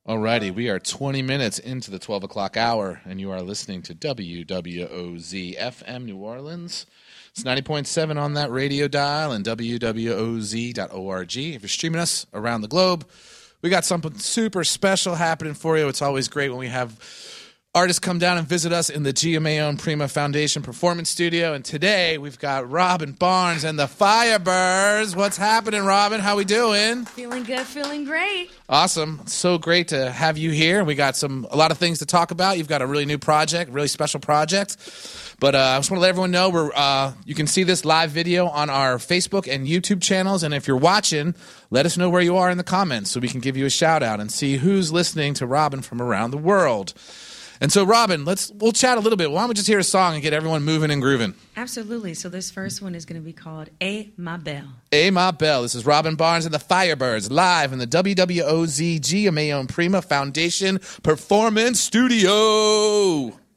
Alrighty, we are 20 minutes into the 12 o'clock hour, and you are listening to WWOZ FM New Orleans. It's 90.7 on that radio dial and WWOZ.org. If you're streaming us around the globe, we got something super special happening for you. It's always great when we have artists come down and visit us in the Giamaone Prima Foundation Performance Studio. And today we've got Robin Barnes and the Firebirds. What's happening, Robin? How we doing? Feeling good, feeling great. Awesome. So great to have you here. We got a lot of things to talk about. You've got a really new project, really special project. But I just want to let everyone know you can see this live video on our Facebook and YouTube channels. And if you're watching, let us know where you are in the comments so we can give you a shout out and see who's listening to Robin from around the world. And so, Robin, we'll chat a little bit. Why don't we just hear a song and get everyone moving and grooving? Absolutely. So this first one is going to be called A Ma Belle. A Ma Belle. This is Robin Barnes and the Firebirds live in the WWOZ Giamaone Prima Foundation Performance Studio.